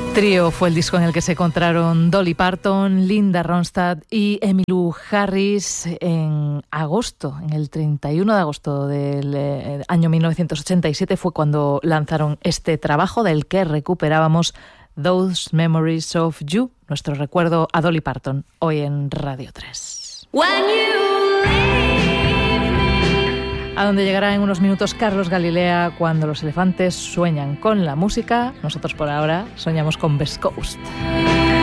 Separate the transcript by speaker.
Speaker 1: Trío fue el disco en el que se encontraron Dolly Parton, Linda Ronstadt y Emmylou Harris en agosto, en el 31 de agosto del año 1987 fue cuando lanzaron este trabajo del que recuperábamos Those Memories of You, nuestro recuerdo a Dolly Parton, hoy en Radio 3. A donde llegará en unos minutos Carlos Galilea cuando los elefantes sueñan con la música. Nosotros por ahora soñamos con Best Coast.